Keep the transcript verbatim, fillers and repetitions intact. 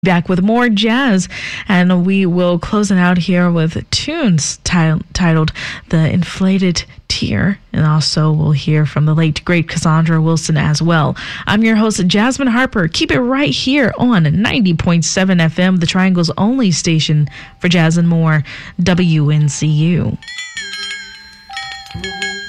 Back with more jazz, and we will close it out here with tunes t- titled The Inflated Tear, and also we'll hear from the late great Cassandra Wilson as well. I'm your host, Jasmine Harper. Keep it right here on ninety point seven F M, the Triangle's only station for jazz and more, W N C U.